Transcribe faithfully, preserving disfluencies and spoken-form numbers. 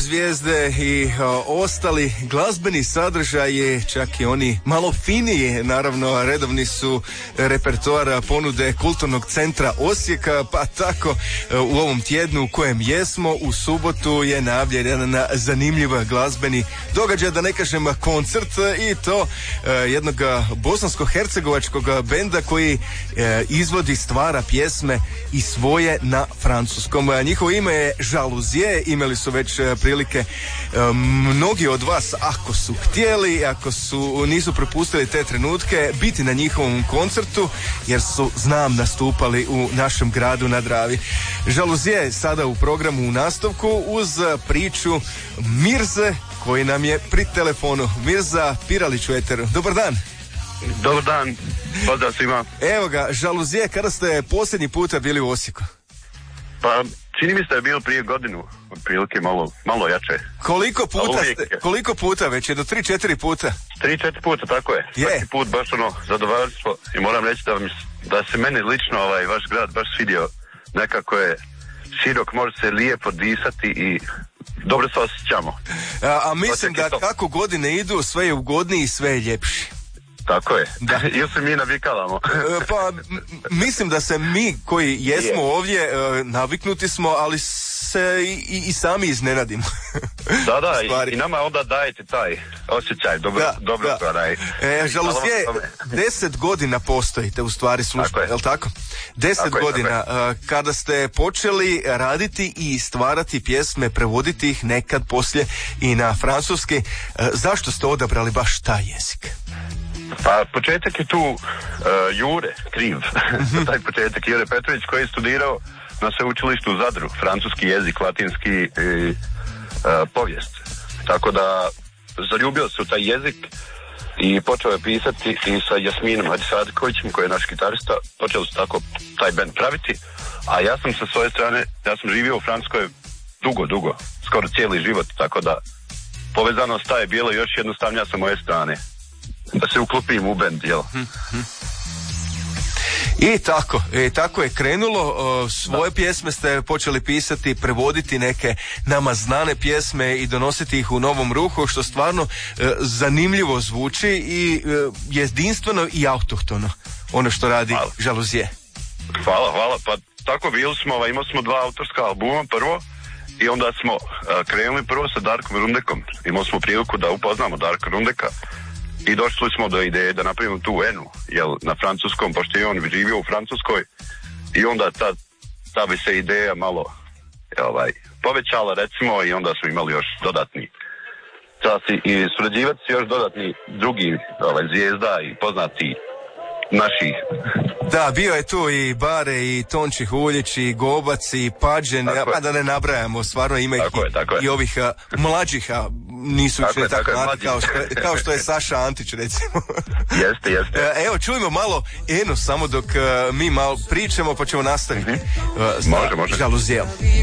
zvijezde i o, ostali glazbeni sadržaji, čak i oni malo finiji, naravno redovni su repertoara ponude Kulturnog centra Osijeka, pa tako u ovom tjednu u kojem jesmo, u subotu je najavljen jedan zanimljiv glazbeni događaj, da ne kažem koncert, i to e, jednog bosansko-hercegovačkog benda koji e, izvodi, stvara pjesme i svoje na francuskom. Njihovo ime je Jalousie, imali su već prilike mnogi od vas, ako su htjeli, ako su nisu propustili te trenutke, biti na njihovom koncertu, jer su, znam, nastupali u našem gradu na Dravi. Jalousie sada u programu u nastavku uz priču Mirze, koji nam je pri telefonu. Mirza Piralić u eteru. Dobar dan. Dobar dan, pozdrav svima. Evo ga, Jalousie, kada ste posljednji puta bili u Osijeku? Pa, čini mi se da je bilo prije godinu, otprilike malo, malo jače. Koliko puta, ste, koliko puta već je, do tri četiri puta? tri četiri puta, tako je. je. Svaki put baš ono zadovoljstvo, i moram reći da, mi, da se meni lično ovaj vaš grad baš svidio. Nekako je širok, može se lijepo disati i dobro se osjećamo. A, a mislim da kako godine idu, sve je ugodniji i sve je ljepši. Tako je. Da. Ili se mi navikavamo. Pa, mislim da se mi koji jesmo je. ovdje naviknuti smo, ali se i, i sami iznenadimo. Da, da, i, i nama onda dajete taj osjećaj, dobro, da, dobro da. Raj. E, Jalousie, deset godina postojite u stvari službe, je li tako? Deset tako godina, je, je. Kada ste počeli raditi i stvarati pjesme, prevoditi ih nekad poslije i na francuski, zašto ste odabrali baš taj jezik? Pa početak je tu uh, Jure kriv, taj početak Jure Petrović, koji je studirao na sveučilištu u Zadru, francuski jezik, latinski i uh, povijest. Tako da zaljubio se u taj jezik i počeo je pisati i sa Jasminom Hadisatkovićem, koji je naš gitarista, počeli su tako taj band praviti, a ja sam sa svoje strane, ja sam živio u Francuskoj dugo, dugo, skoro cijeli život, tako da povezanost ta je bila još jednostavnija sa moje strane. Da se uklopim u bend, jel? I tako, i tako je krenulo. O, svoje da. pjesme ste počeli pisati, prevoditi neke nama znane pjesme i donositi ih u novom ruhu, što stvarno e, zanimljivo zvuči i e, jedinstveno i autohtono, ono što radi hvala. Jalousie. Hvala, hvala. Pa tako bili smo, ovaj, imali smo dva autorska albuma prvo i onda smo a, krenuli prvo sa Darkom Rundekom. Imali smo priliku da upoznamo Darka Rundeka i došli smo do ideje da napravimo tu Enu, jel, na francuskom, pošto je on živio u Francuskoj, i onda ta, ta bi se ideja malo ovaj, povećala, recimo, i onda smo imali još dodatni čas i, i surađivati s još dodatni drugi ovaj, zvijezda i poznati naših. Da, bio je tu i Bare, i Tonči Huljić, i Gobac, i Pađen, pa da ne nabrajamo, stvarno ima ih i, i ovih a, mlađih, a nisu učili tako, tako mladi kao što, kao što je Saša Antić, recimo. Jeste, jeste. Evo, čujemo malo Enu, samo dok uh, mi malo pričamo, pa ćemo nastaviti. Mm-hmm. uh, može, može. Jalousie.